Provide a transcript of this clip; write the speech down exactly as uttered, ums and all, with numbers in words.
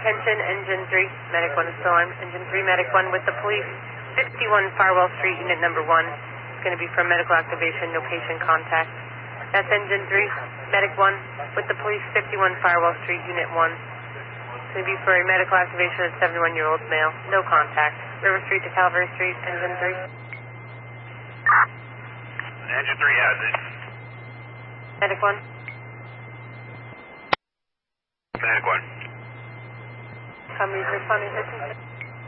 Attention, Engine three, Medic one is still on. Engine three, Medic one with the police. fifty-one Farwell Street, Unit number one. It's going to be for medical activation, no patient contact. That's Engine three, Medic one with the police. fifty-one Farwell Street, Unit one. It's going to be for a medical activation of seventy-one-year-old male, no contact. River Street to Calvary Street, Engine three. Engine three has it. Medic one. Medic one. Somebody's responding to